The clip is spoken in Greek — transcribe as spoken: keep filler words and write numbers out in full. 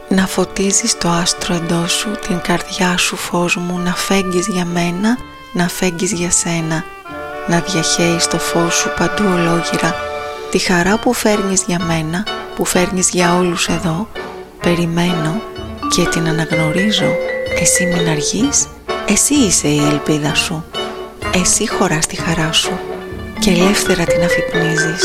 Να φωτίζεις το άστρο εντός σου, την καρδιά σου φως μου, να φέγγεις για μένα, να φέγγεις για σένα, να διαχέεις το φως σου παντού ολόγυρα, τη χαρά που φέρνεις για μένα, που φέρνεις για όλους εδώ. Περιμένω και την αναγνωρίζω, εσύ μην αργείς, εσύ είσαι η ελπίδα σου, εσύ χωράς τη χαρά σου και ελεύθερα την αφυπνίζεις.